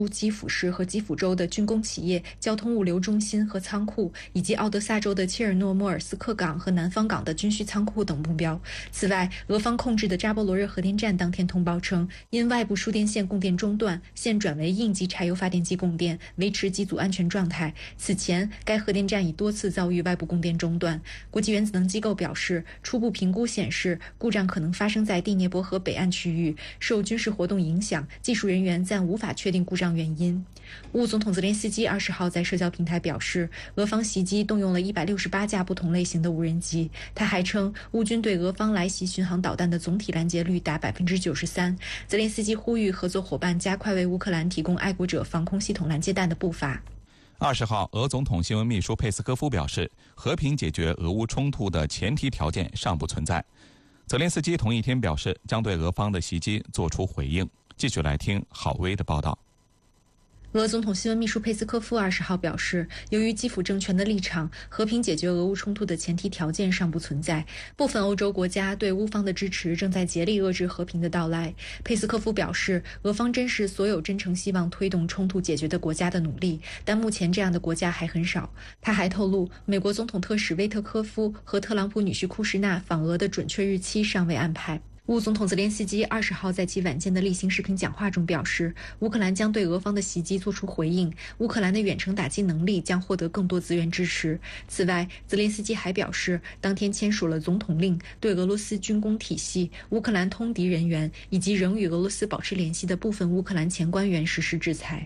基辅市和基辅州的军工企业、交通物流中心和仓库，以及奥德萨州的切尔诺莫尔斯克港和南方港的军需仓库等目标。此外，俄方控制的扎波罗热核电站当天通报称，因外部输电线供电中断，现转为应急柴油发电机供电，维持机组安全状态。此前，该核电站已多次遭遇外部供电中断。国际原子能机构表示，初步评估显示，故障可能发生在第聂伯河北岸区域，受军事活动影响，技术人员暂无法确定故障原因。乌总统泽连斯基20号在社交平台表示，俄方袭击动用了168架不同类型的无人机。他还称，乌军对俄方来袭巡航导弹的总体拦截率达93%。泽连斯基呼吁合作伙伴加快为乌克兰提供爱国者防空系统拦截弹的步伐。 20号，俄总统新闻秘书佩斯科夫表示，和平解决俄乌冲突的前提条件尚不存在。泽连斯基同一天表示，将对俄方的袭击做出回应。继续来听郝威的报道。 俄总统新闻秘书佩斯科夫20号表示，由于基辅政权的立场，和平解决俄乌冲突的前提条件尚不存在。部分欧洲国家对乌方的支持正在竭力遏制和平的到来。佩斯科夫表示，俄方珍视所有真诚希望推动冲突解决的国家的努力，但目前这样的国家还很少。他还透露，美国总统特使威特科夫和特朗普女婿库什纳访俄的准确日期尚未安排。乌总统泽连斯基20号在其晚间的例行视频讲话中表示，乌克兰将对俄方的袭击做出回应，乌克兰的远程打击能力将获得更多资源支持。此外，泽连斯基还表示，当天签署了总统令，对俄罗斯军工体系、乌克兰通敌人员以及仍与俄罗斯保持联系的部分乌克兰前官员实施制裁。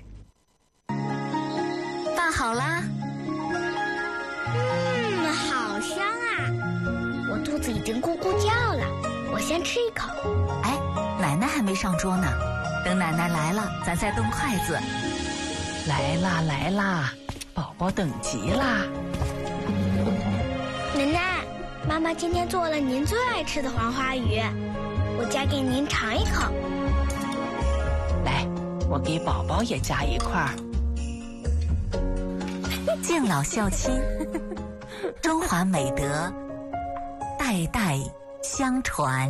饭好啦。 好香啊！我肚子已经咕咕叫了。我先吃一口。 哎，奶奶还没上桌呢，等奶奶来了，咱再动筷子。 来啦来啦，宝宝等急啦。 奶奶，妈妈今天做了您最爱吃的黄花鱼，我夹给您尝一口。 来，我给宝宝也夹一块。 敬老孝亲，中华美德，代代相传。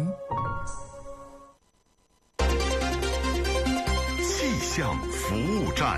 气象服务站。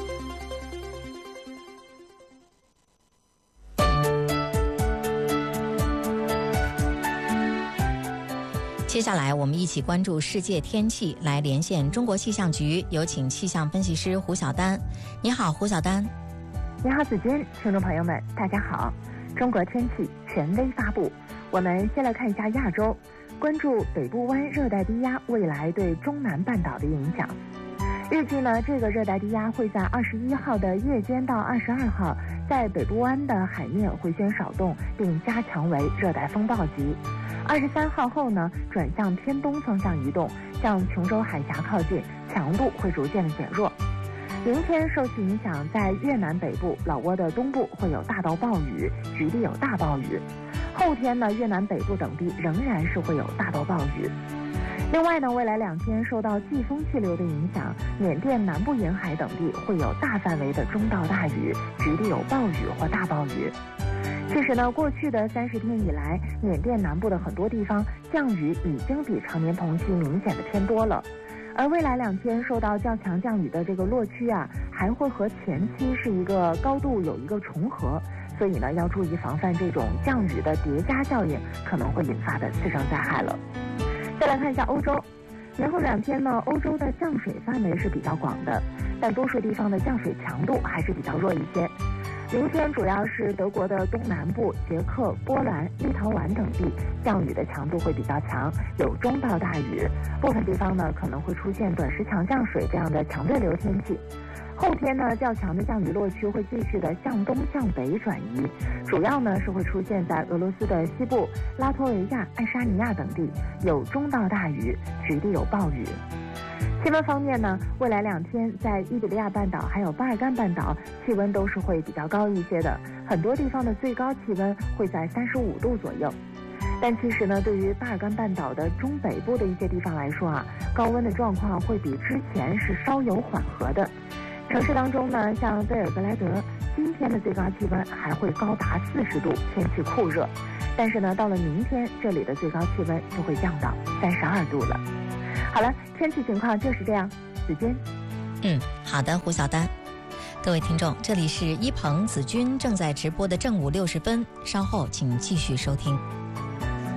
接下来我们一起关注世界天气，来连线中国气象局，有请气象分析师胡晓丹。你好，胡晓丹。 你好，子君，听众朋友们，大家好。中国天气权威发布，我们先来看一下亚洲，关注北部湾热带低压未来对中南半岛的影响。预计呢，这个热带低压会在21号的夜间到22号，在北部湾的海面回旋少动，并加强为热带风暴级。23号后呢，转向偏东方向移动，向琼州海峡靠近，强度会逐渐的减弱。明天受其影响，在越南北部、老挝的东部会有大到暴雨，局地有大暴雨。后天呢，越南北部等地仍然是会有大到暴雨。另外呢，未来2天受到季风气流的影响，缅甸南部沿海等地会有大范围的中到大雨，局地有暴雨或大暴雨。其实呢，过去的30天以来，缅甸南部的很多地方降雨已经比常年同期明显的偏多了。而未来2天受到较强降雨的这个落区啊，还会和前期是一个高度有一个重合，所以呢，要注意防范这种降雨的叠加效应可能会引发的次生灾害了。再来看一下欧洲，年后2天呢，欧洲的降水范围是比较广的，但多数地方的降水强度还是比较弱一些。明天主要是德国的东南部、捷克、波兰、立陶宛等地降雨的强度会比较强，有中到大雨，部分地方呢可能会出现短时强降水这样的强对流天气。后天呢，较强的降雨落区会继续的向东向北转移，主要呢是会出现在俄罗斯的西部、拉脱维亚、爱沙尼亚等地，有中到大雨，局地有暴雨。气温方面呢，未来2天在伊比利亚半岛还有巴尔干半岛气温都是会比较高一些的，很多地方的最高气温会在35度左右。但其实呢，对于巴尔干半岛的中北部的一些地方来说啊，高温的状况会比之前是稍有缓和的。城市当中呢，像贝尔格莱德，今天的最高气温还会高达40度，天气酷热。但是呢，到了明天，这里的最高气温就会降到32度了。好了，天气情况就是这样，子君。 好的，胡晓丹。各位听众，这里是一鹏子君正在直播的正午60分，稍后请继续收听。